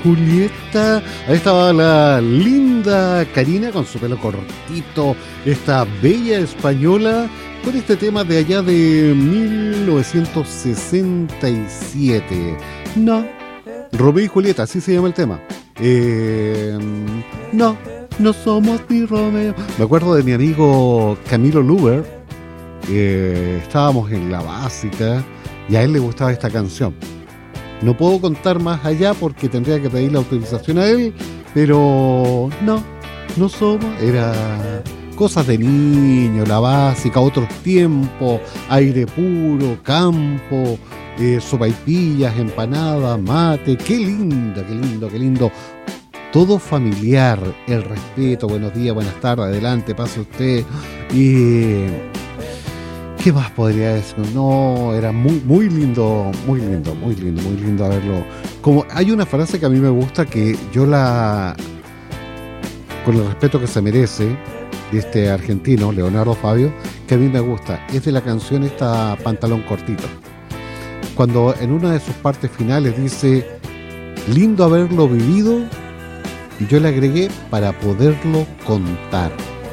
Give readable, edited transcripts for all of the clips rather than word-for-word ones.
Julieta. Ahí estaba la linda Karina con su pelo cortito, esta bella española, con este tema de allá de 1967. No, Romeo y Julieta, así se llama el tema. No, no somos ni Romeo. Me acuerdo de mi amigo Camilo Luber. Estábamos en la básica y a él le gustaba esta canción. No puedo contar más allá porque tendría que pedir la autorización a él, pero no somos. Era cosas de niño, la básica, otros tiempos, aire puro, campo, sopaipillas, empanadas, mate. Qué lindo, qué lindo, qué lindo. Todo familiar, el respeto, buenos días, buenas tardes, adelante, pase usted. Y ¿qué más podría decir? No, era muy lindo, muy lindo, muy lindo, muy lindo verlo. Como hay una frase que a mí me gusta, que yo con el respeto que se merece, de este argentino, Leonardo Fabio, que a mí me gusta, es de la canción esta Pantalón Cortito. Cuando en una de sus partes finales dice, lindo haberlo vivido, y yo le agregué, para poderlo contar.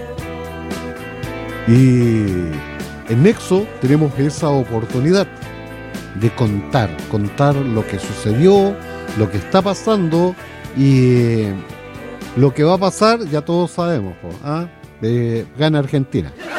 Y en Nexo tenemos esa oportunidad de contar lo que sucedió, lo que está pasando, y lo que va a pasar ya todos sabemos, ¿ah? Gana Argentina.